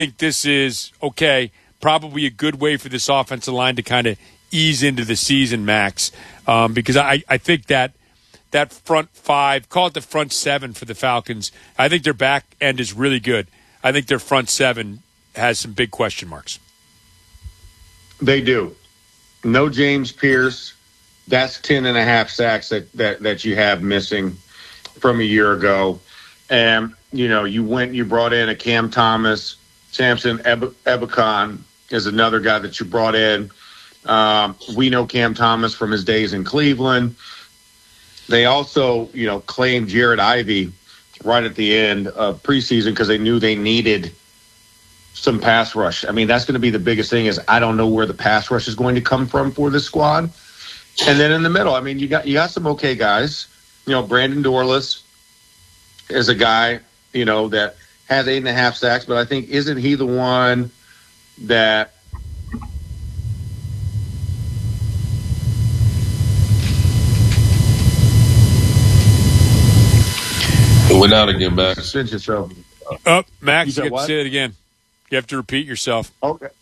think this is, okay, probably a good way for this offensive line to kind of ease into the season, Max, because I think that front five, call it the front seven for the Falcons, I think their back end is really good. I think their front seven has some big question marks. They do. No James Pierce. That's 10.5 sacks that you have missing from a year ago. And, you brought in a Cam Thomas. Samson Ebukam is another guy that you brought in. We know Cam Thomas from his days in Cleveland. They also, claimed Jared Ivey right at the end of preseason because they knew they needed some pass rush. I mean, that's going to be the biggest thing is I don't know where the pass rush is going to come from for this squad. And then in the middle, I mean, you got some okay guys. Brandon Dorlus is a guy, that has 8.5 sacks, but I think isn't he the one that went out again, Max. Max, you have to say it again. You have to repeat yourself.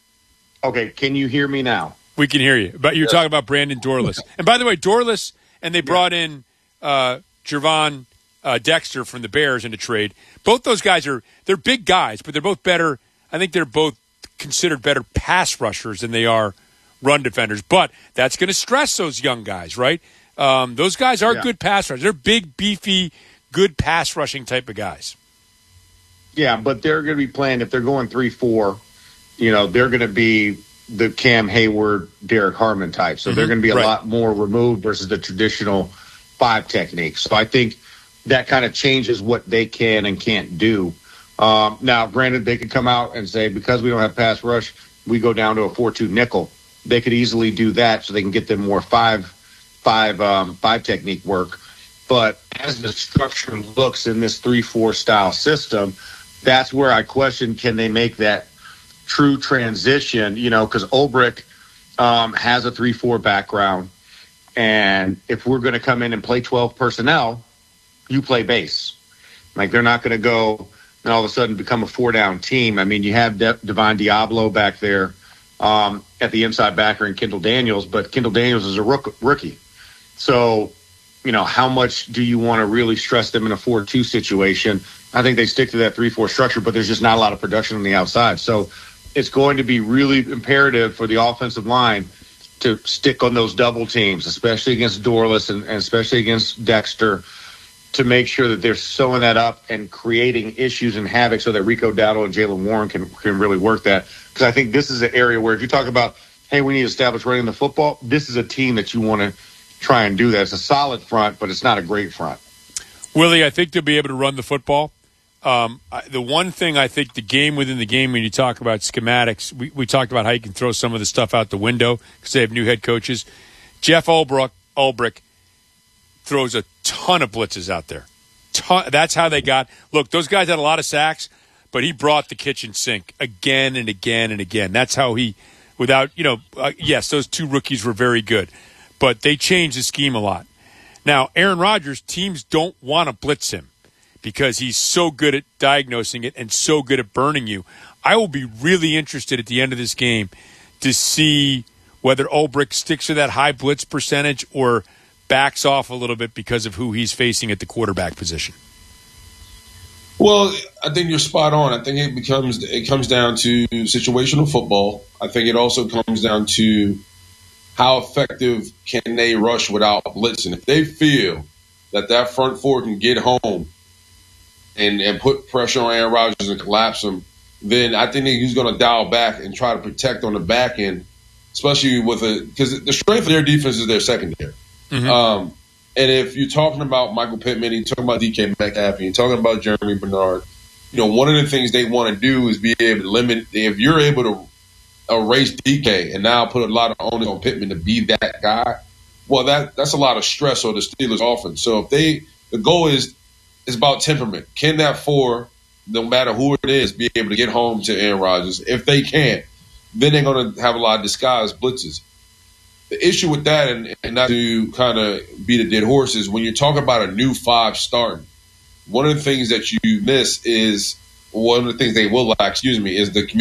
Okay. Can you hear me now? We can hear you. But you're talking about Brandon Dorlus. And by the way, Dorlus, and they brought in Gervon Dexter from the Bears in a trade. Both those guys they're big guys, but they're both better. I think they're both considered better pass rushers than they are run defenders. But that's going to stress those young guys, right? Those guys are good pass rushers. They're big, beefy, good pass rushing type of guys. Yeah, but they're going to be playing, if they're going 3-4, they're going to be the Cam Hayward, Derek Harmon type. So they're going to be a lot more removed versus the traditional 5 technique. So I think that kind of changes what they can and can't do. Now, granted, they could come out and say, because we don't have pass rush, we go down to a 4-2 nickel. They could easily do that so they can get them more 5 technique work. But as the structure looks in this 3-4 style system, that's where I question, can they make that true transition? Because Ulbrich has a 3-4 background. And if we're going to come in and play 12 personnel, you play base. Like, they're not going to go and all of a sudden become a 4-down team. I mean, you have Devon Diablo back there at the inside backer and Kendall Daniels, but Kendall Daniels is a rookie. So, how much do you want to really stress them in a 4-2 situation? I think they stick to that 3-4 structure, but there's just not a lot of production on the outside. So it's going to be really imperative for the offensive line to stick on those double teams, especially against Dorlus and especially against Dexter, to make sure that they're sewing that up and creating issues and havoc so that Rico Dowdle and Jaylen Warren can really work that. Because I think this is an area where if you talk about, hey, we need to establish running the football, this is a team that you want to try and do that. It's a solid front, but it's not a great front. Willie, I think they'll be able to run the football. The one thing I think the game within the game, when you talk about schematics, we talked about how you can throw some of the stuff out the window because they have new head coaches. Jeff Ulbrich throws a ton of blitzes out there. That's how they got. Look, those guys had a lot of sacks, but he brought the kitchen sink again and again and again. That's how he, yes, those 2 rookies were very good, but they changed the scheme a lot. Now, Aaron Rodgers, teams don't want to blitz him because he's so good at diagnosing it and so good at burning you. I will be really interested at the end of this game to see whether Ulbrich sticks to that high blitz percentage or backs off a little bit because of who he's facing at the quarterback position. Well, I think you're spot on. I think it comes down to situational football. I think it also comes down to how effective can they rush without blitzing. If they feel that front four can get home and put pressure on Aaron Rodgers and collapse him, then I think he's going to dial back and try to protect on the back end, especially because the strength of their defense is their secondary. Mm-hmm. And if you're talking about Michael Pittman, you're talking about DK Metcalf, you're talking about Jeremy Bernard, one of the things they want to do is be able to limit. If you're able to erase DK and now put a lot of onus on Pittman to be that guy, well, that's a lot of stress on the Steelers' offense. So if the goal is about temperament. Can that 4, no matter who it is, be able to get home to Aaron Rodgers? If they can't, then they're going to have a lot of disguised blitzes. The issue with that, and not to kind of beat a dead horse, is when you're talking about a new 5 starting, one of the things that you miss is one of the things they will lack, is the